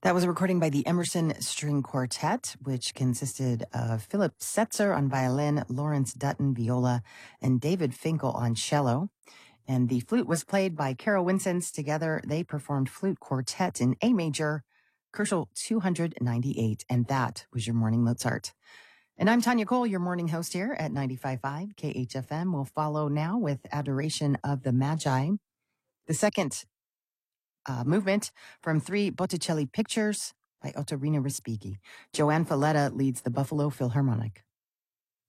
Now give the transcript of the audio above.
That was a recording by the Emerson String Quartet, which consisted of Philip Setzer on violin, Lawrence Dutton viola, and David Finkel on cello. And the flute was played by Carol Winsens. Together, they performed Flute Quartet in A major, Kerschel 298. And that was your morning Mozart. And I'm Tanya Cole, your morning host here at 95.5 KHFM. We'll follow now with Adoration of the Magi, the second movement from 3 Botticelli pictures by Ottorino Respighi. Joanne Falletta leads the Buffalo Philharmonic.